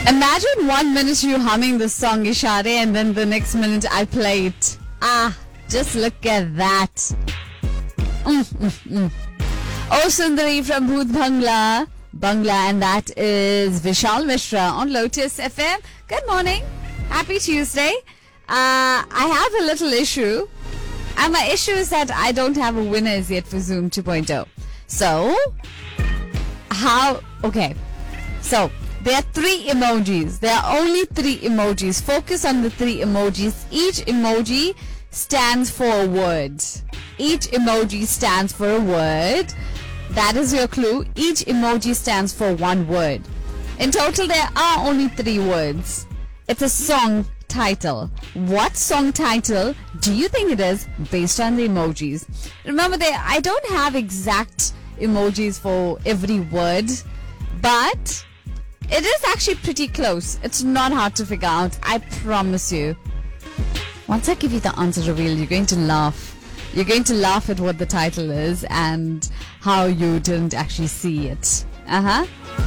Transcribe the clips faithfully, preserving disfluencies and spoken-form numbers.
Imagine one minute you humming the song Ishare and then the next minute I play it. Ah, just look at that. Mm, mm, mm. Oh, Sundari from Bhoot Bangla. Bangla, and that is Vishal Mishra on Lotus F M. Good morning. Happy Tuesday. Uh, I have a little issue. And my issue is that I don't have a winner as yet for Zoom two point oh. So, how... Okay. So, there are three emojis. There are only three emojis. Focus on the three emojis. Each emoji stands for a word. Each emoji stands for a word. That is your clue. Each emoji stands for one word. In total, there are only three words. It's a song title. What song title do you think it is based on the emojis? Remember, there I don't have exact emojis for every word, but it is actually pretty close. It's not hard to figure out. I promise you. Once I give you the answer reveal, you're going to laugh. You're going to laugh at what the title is and how you didn't actually see it. Uh-huh.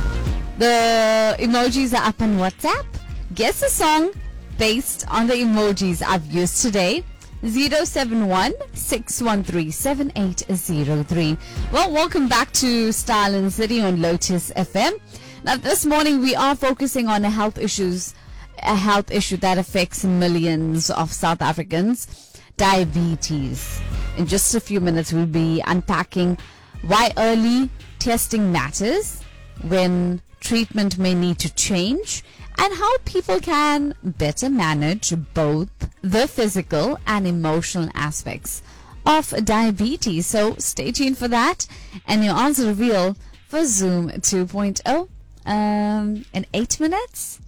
The emojis are up on WhatsApp. Guess the song based on the emojis I've used today. zero seven one, six one three, seven eight zero three. Well, welcome back to Style and City on Lotus F M. Now, this morning we are focusing on a health issues, a health issue that affects millions of South Africans, diabetes. In just a few minutes, we'll be unpacking why early testing matters, when treatment may need to change, and how people can better manage both the physical and emotional aspects of diabetes. So stay tuned for that and your answer reveal for Zoom two point oh um, in eight minutes.